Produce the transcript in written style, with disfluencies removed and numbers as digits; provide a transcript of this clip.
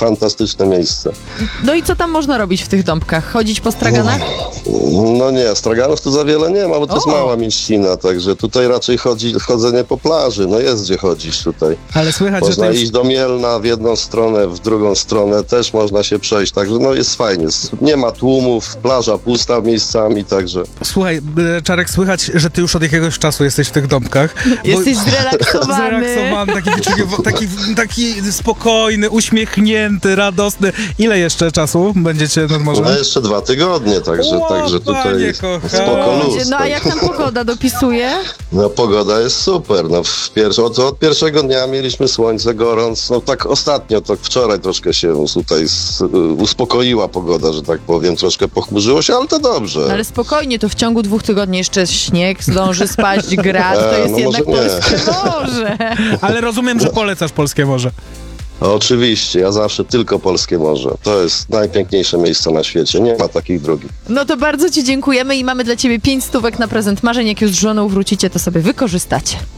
fantastyczne miejsce. No i co tam można robić w tych dąbkach? Chodzić po straganach? No nie, straganów tu za wiele nie ma, bo to jest mała mieścina, także tutaj raczej chodzenie po plaży, no jest gdzie chodzić tutaj. Ale słychać, że Można to jest... iść do Mielna w jedną stronę, w drugą stronę też można się przejść, także no jest fajnie. Nie ma tłumów, plaża pusta miejscami, także... Słuchaj, Czarek, słychać, że ty już od jakiegoś czasu jesteś w tych dąbkach. Jesteś zrelaksowany. Taki spokojny, uśmiechnięty, radosny. Ile jeszcze czasu będziecie nad morzem? No jeszcze 2 tygodnie, także tutaj panie jest kochany. spoko luz. No a jak tam pogoda dopisuje? No pogoda jest super, no od pierwszego dnia mieliśmy słońce, gorąc, no tak ostatnio, to wczoraj troszkę się tutaj uspokoiła pogoda, że tak powiem, troszkę pochmurzyło się, ale to dobrze. Ale spokojnie, to w ciągu 2 tygodni jeszcze śnieg, zdąży spaść grad, to jest no jednak może nie. polskie morze. Ale rozumiem, że polecasz polskie morze. Oczywiście, ja zawsze tylko polskie morze. To jest najpiękniejsze miejsce na świecie, nie ma takich drugich. No to bardzo ci dziękujemy i mamy dla ciebie 5 stówek na prezent marzeń. Jak już z żoną wrócicie, to sobie wykorzystacie.